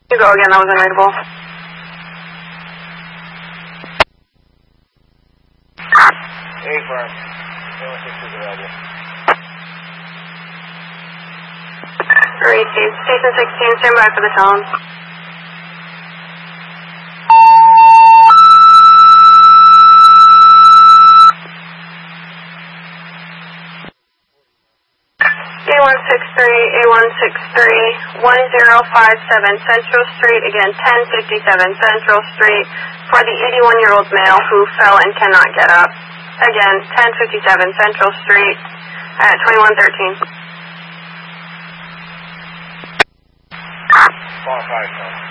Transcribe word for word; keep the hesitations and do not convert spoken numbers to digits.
You go again, that was unreadable. A-firm. A one six is available. Received. Station sixteen, stand by for the tone. A one six three, A one six three, one zero five seven Central Street, again, ten fifty-seven Central Street, for the eighty-one-year-old male who fell and cannot get up. Again, ten fifty-seven Central Street at twenty-one thirteen. Qualified, son.